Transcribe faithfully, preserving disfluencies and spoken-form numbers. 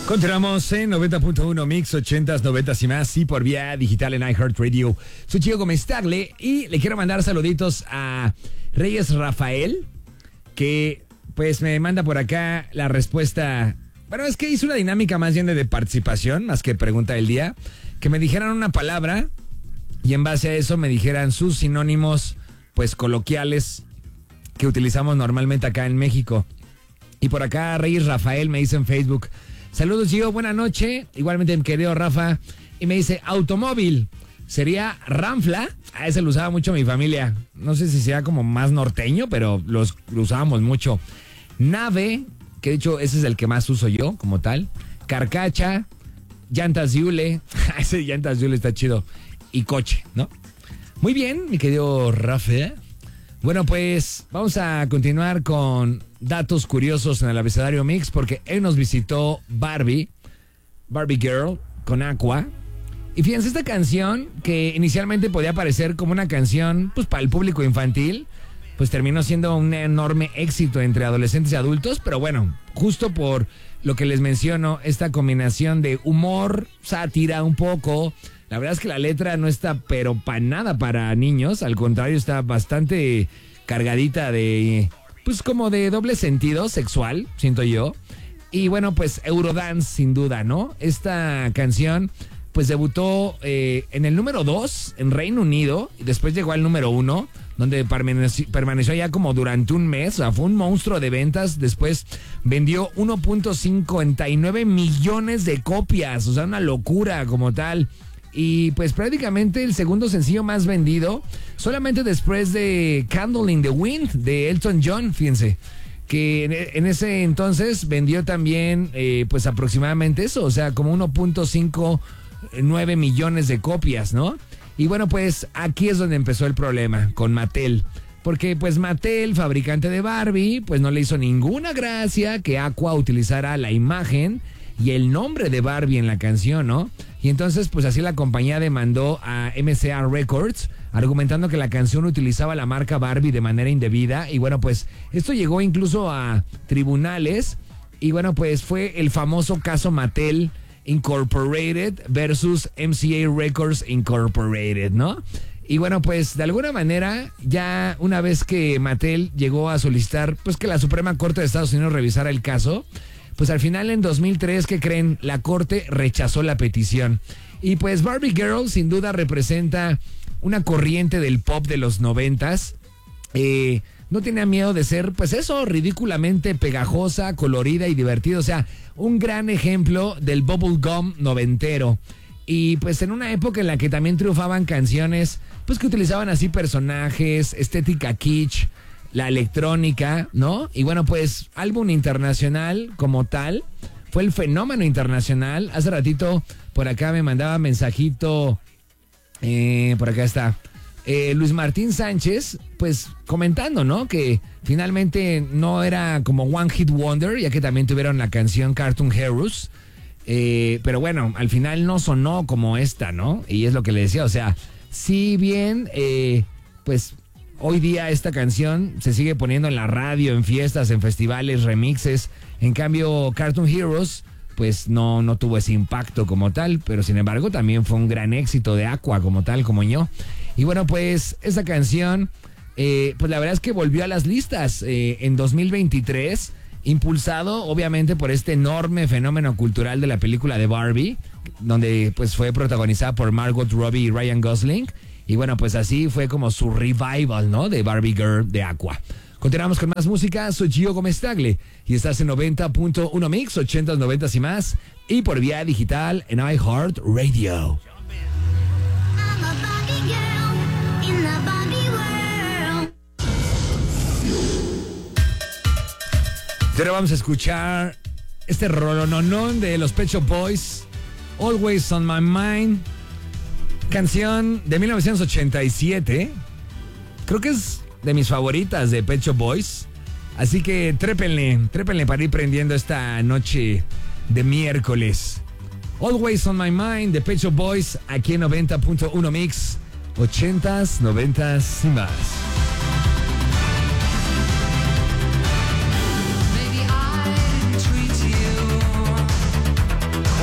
Continuamos en noventa punto uno Mix, ochentas, noventas y más, y por vía digital en iHeartRadio. Soy Chico Gómez Tagle y le quiero mandar saluditos a Reyes Rafael, que pues me manda por acá la respuesta. Bueno, es que hizo una dinámica más bien de participación, más que pregunta del día, que me dijeran una palabra y en base a eso me dijeran sus sinónimos pues coloquiales que utilizamos normalmente acá en México. Y por acá Reyes Rafael me dice en Facebook: saludos, Gio, buena noche. Igualmente, mi querido Rafa. Y me dice, automóvil. ¿Sería ranfla? A ese lo usaba mucho mi familia. No sé si sea como más norteño, pero los, lo usábamos mucho. Nave, que de hecho ese es el que más uso yo, como tal. Carcacha, llantas Yule. Ese llantas Yule está chido. Y coche, ¿no? Muy bien, mi querido Rafa. Bueno, pues vamos a continuar con datos curiosos en el abecedario Mix, porque él nos visitó Barbie, Barbie Girl, con Aqua. Y fíjense, esta canción, que inicialmente podía parecer como una canción pues para el público infantil, pues terminó siendo un enorme éxito entre adolescentes y adultos. Pero bueno, justo por lo que les menciono, esta combinación de humor, sátira un poco. La verdad es que la letra no está pero para nada para niños, al contrario, está bastante cargadita de, pues como de doble sentido sexual, siento yo. Y bueno, pues Eurodance sin duda, ¿no? Esta canción pues debutó eh, en el número dos en Reino Unido y después llegó al número uno, donde permaneció, permaneció ya como durante un mes. O sea, fue un monstruo de ventas. Después vendió uno punto cincuenta y nueve millones de copias, o sea, una locura como tal. Y pues prácticamente el segundo sencillo más vendido, solamente después de Candle in the Wind de Elton John, fíjense, que en, en ese entonces vendió también eh, pues aproximadamente eso, o sea, como uno punto cincuenta y nueve millones de copias, ¿no? Y bueno, pues aquí es donde empezó el problema con Mattel, porque pues Mattel, fabricante de Barbie, pues no le hizo ninguna gracia que Aqua utilizara la imagen y el nombre de Barbie en la canción, ¿no? Y entonces, pues así la compañía demandó a M C A Records, argumentando que la canción utilizaba la marca Barbie de manera indebida. Y bueno, pues esto llegó incluso a tribunales. Y bueno, pues fue el famoso caso Mattel Incorporated versus M C A Records Incorporated, ¿no? Y bueno, pues de alguna manera, ya una vez que Mattel llegó a solicitar pues que la Suprema Corte de Estados Unidos revisara el caso, pues al final en dos mil tres, ¿qué creen? La corte rechazó la petición. Y pues Barbie Girl sin duda representa una corriente del pop de los noventas. Eh, no tenía miedo de ser, pues eso, ridículamente pegajosa, colorida y divertida. O sea, un gran ejemplo del bubblegum noventero. Y pues en una época en la que también triunfaban canciones, pues que utilizaban así personajes, estética kitsch, la electrónica, ¿no? Y bueno, pues álbum internacional como tal, fue el fenómeno internacional. Hace ratito por acá me mandaba mensajito, eh, por acá está, eh, Luis Martín Sánchez, pues comentando, ¿no? Que finalmente no era como One Hit Wonder, ya que también tuvieron la canción Cartoon Heroes, eh, pero bueno, al final no sonó como esta, ¿no? Y es lo que le decía, o sea, si bien, eh, pues hoy día esta canción se sigue poniendo en la radio, en fiestas, en festivales, remixes. En cambio, Cartoon Heroes, pues no, no tuvo ese impacto como tal, pero sin embargo también fue un gran éxito de Aqua como tal, como yo. Y bueno, pues esa canción, eh, pues la verdad es que volvió a las listas eh, en dos mil veintitrés, impulsado obviamente por este enorme fenómeno cultural de la película de Barbie, donde pues fue protagonizada por Margot Robbie y Ryan Gosling. Y bueno, pues así fue como su revival, ¿no? De Barbie Girl de Aqua. Continuamos con más música. Soy Gio Gómez Tagle y estás en noventa punto uno Mix, ochentas, noventas y más. Y por vía digital en iHeartRadio. Ahora vamos a escuchar este rolononón de los Pet Shop Boys, Always on My Mind. Canción de mil novecientos ochenta y siete. Creo que es de mis favoritas de Pet Shop Boys. Así que trépenle, trépenle para ir prendiendo esta noche de miércoles. Always on My Mind de Pet Shop Boys, aquí en noventa punto uno Mix, ochentas, noventas y más.